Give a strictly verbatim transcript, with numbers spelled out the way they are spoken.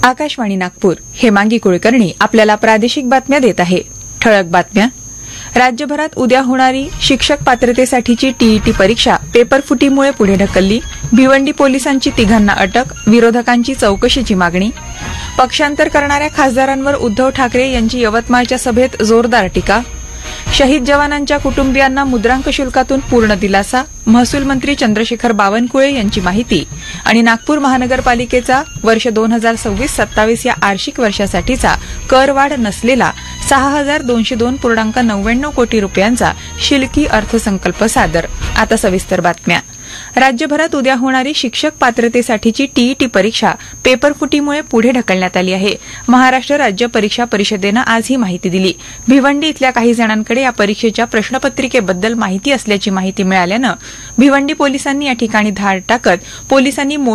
आकाशवाणी नागपूर. हेमांगी कुलकर्णी आपल्याला प्रादेशिक बातम्या देत आहे. ठळक बातम्या. राज्यभरात उद्या होणारी शिक्षक पात्रतेसाठीची टीईटी परीक्षा पेपरफुटीमुळे पुढे ढकलली. भिवंडी पोलिसांची तिघांना अटक. विरोधकांची चौकशीची मागणी. पक्षांतर करणाऱ्या खासदारांवर उद्धव ठाकरे यांची यवतमाळच्या सभेत जोरदार टीका. शहीद जवानांच्या कुटुंबियांना मुद्रांक शुल्कातून पूर्ण दिलासा. महसूल मंत्री चंद्रशेखर बावनकुळे यांची माहिती. आणि नागपूर महानगरपालिकेचा वर्ष दोन हजार सव्वीस सत्तावीस या आर्थिक वर्षासाठीचा करवाढ नसलेला सहा हजार दोनशे दोन पूर्णांक नव्याण्णव कोटी रुपयांचा शिल्की अर्थसंकल्प सादर. आता सविस्तर बातम्या. राज्यभरात उद्या होणारी शिक्षक पात्रतेसाठीची टीईटी परीक्षा पेपरफुटीमुळे पुढे ढकलण्यात आली आहे. महाराष्ट्र राज्य परीक्षा परिषदेनं आज ही माहिती दिली. भिवंडी इथल्या काही जणांकडे या परीक्षेच्या प्रश्नपत्रिकेबद्दल माहिती असल्याची माहिती मिळाल्यानं भिवंडी पोलिसांनी या ठिकाणी धाड टाकत पोलिसांनी